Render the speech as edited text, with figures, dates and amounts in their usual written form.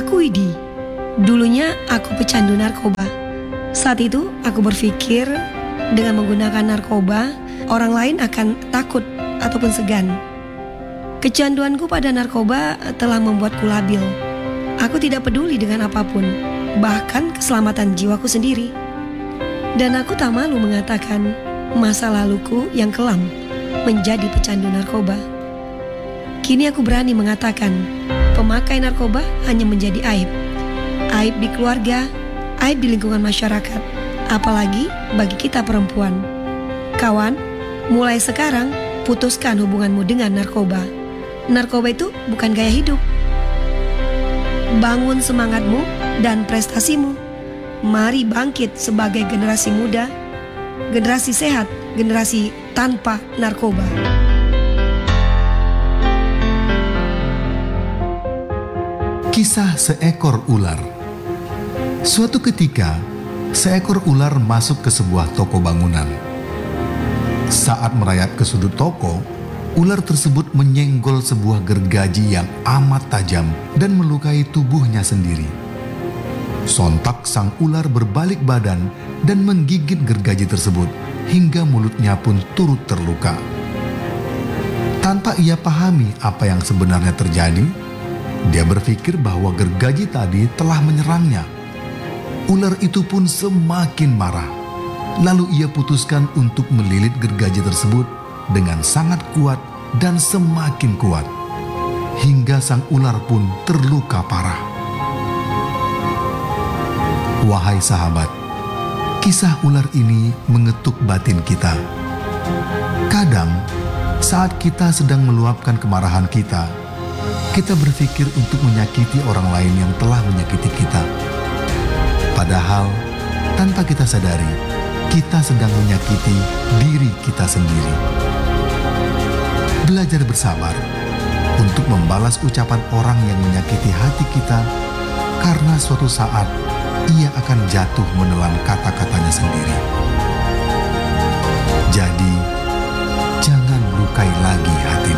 Aku Widi. Dulunya aku pecandu narkoba. Saat itu aku berpikir dengan menggunakan narkoba, orang lain akan takut ataupun segan. Kecanduanku pada narkoba telah membuatku labil. Aku tidak peduli dengan apapun, bahkan keselamatan jiwaku sendiri. Dan aku tak malu mengatakan masa laluku yang kelam menjadi pecandu narkoba. Kini aku berani mengatakan pemakai narkoba hanya menjadi aib. Aib di keluarga, aib di lingkungan masyarakat, apalagi bagi kita perempuan. Kawan, mulai sekarang putuskan hubunganmu dengan narkoba. Narkoba itu bukan gaya hidup. Bangun semangatmu dan prestasimu. Mari bangkit sebagai generasi muda, generasi sehat, generasi tanpa narkoba. Kisah seekor ular. Suatu ketika, seekor ular masuk ke sebuah toko bangunan. Saat merayap ke sudut toko, ular tersebut menyenggol sebuah gergaji yang amat tajam dan melukai tubuhnya sendiri. Sontak sang ular berbalik badan dan menggigit gergaji tersebut hingga mulutnya pun turut terluka. Tanpa ia pahami apa yang sebenarnya terjadi, dia berpikir bahwa gergaji tadi telah menyerangnya. Ular itu pun semakin marah. Lalu ia putuskan untuk melilit gergaji tersebut dengan sangat kuat dan semakin kuat. Hingga sang ular pun terluka parah. Wahai sahabat, kisah ular ini mengetuk batin kita. Kadang, saat kita sedang meluapkan kemarahan kita berpikir untuk menyakiti orang lain yang telah menyakiti kita. Padahal, tanpa kita sadari, kita sedang menyakiti diri kita sendiri. Belajar bersabar untuk membalas ucapan orang yang menyakiti hati kita, karena suatu saat ia akan jatuh menelan kata-katanya sendiri. Jadi, jangan lukai lagi hatimu.